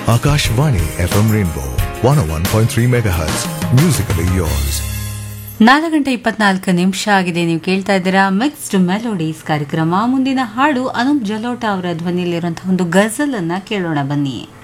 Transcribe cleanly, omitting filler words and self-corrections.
Akashvani FM Rainbow 101.3 MHz. Musically yours. 4:24 ಆಗಿದೆ. ನೀವು ಕೇಳ್ತಾ ಇದ್ದೀರಾ ಮಿಕ್ಸ್ಡ್ ಮೆಲೋಡೀಸ್ ಕಾರ್ಯಕ್ರಮ. ಮುಂದಿನ ಹಾಡು ಅನೂಪ್ ಜಲೋಟಾ ಅವರ ಧ್ವನಿಯಲ್ಲಿರುವಂತಹ ಒಂದು ಗಜಲ್ ಅನ್ನ ಕೇಳೋಣ ಬನ್ನಿ.